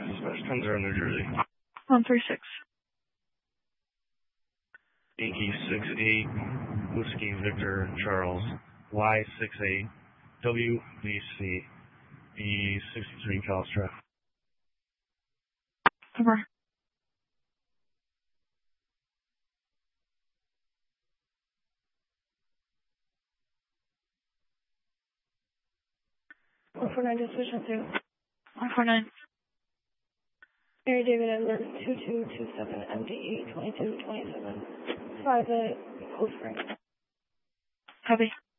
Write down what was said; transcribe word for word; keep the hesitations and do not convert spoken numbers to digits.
Dispatch ten zero, New Jersey. one three six. Yankee six eight, Whiskey Victor Charles, Y six eight, W B C, B sixty-three Calstra. Over. one four nine Dispatch two. one four nine. Mary David Edler, two two two seven, M D E, twenty-two twenty-seven, five eight, Cold Spring. Copy.